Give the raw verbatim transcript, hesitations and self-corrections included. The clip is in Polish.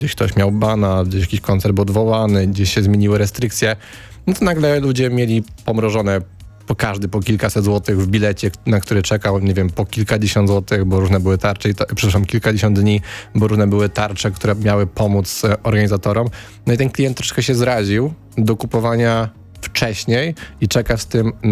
gdzieś ktoś miał bana, gdzieś jakiś koncert był odwołany, gdzieś się zmieniły restrykcje, no to nagle ludzie mieli pomrożone po każdy po kilkaset złotych w bilecie, na który czekał, nie wiem, po kilkadziesiąt złotych, bo różne były tarcze, i ta, przepraszam, kilkadziesiąt dni, bo różne były tarcze, które miały pomóc e, organizatorom. No i ten klient troszkę się zraził do kupowania wcześniej i czeka z tym na